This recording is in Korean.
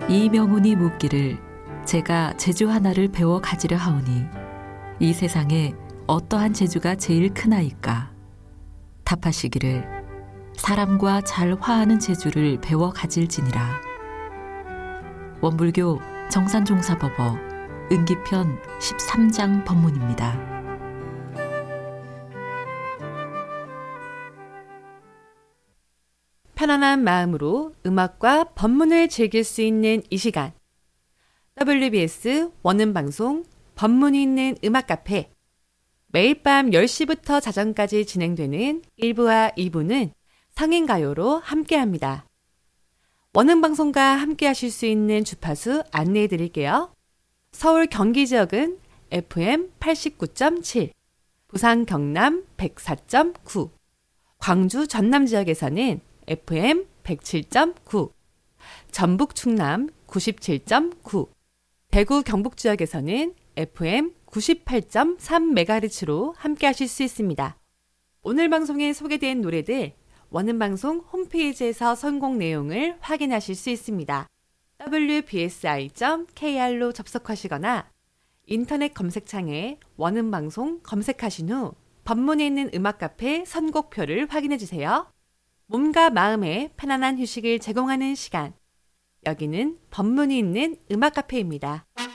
이명훈이 묻기를 제가 재주 하나를 배워 가지려 하오니 이 세상에 어떠한 재주가 제일 크나이까? 답하시기를 사람과 잘 화하는 재주를 배워 가질지니라. 원불교 정산종사법어 은기편 13장 법문입니다. 편안한 마음으로 음악과 법문을 즐길 수 있는 이 시간. WBS 원음방송 법문이 있는 음악 카페. 매일 밤 10시부터 자정까지 진행되는 1부와 2부는 성인가요로 함께합니다. 원음방송과 함께 하실 수 있는 주파수 안내해 드릴게요. 서울 경기 지역은 FM 89.7, 부산 경남 104.9, 광주 전남 지역에서는 FM 107.9, 전북 충남 97.9, 대구 경북 지역에서는 FM 98.3MHz로 함께 하실 수 있습니다. 오늘 방송에 소개된 노래들 원음방송 홈페이지에서 선곡 내용을 확인하실 수 있습니다. wbsi.kr로 접속하시거나 인터넷 검색창에 원음방송 검색하신 후 법문에 있는 음악 카페 선곡표를 확인해 주세요. 몸과 마음에 편안한 휴식을 제공하는 시간. 여기는 법문이 있는 음악 카페입니다.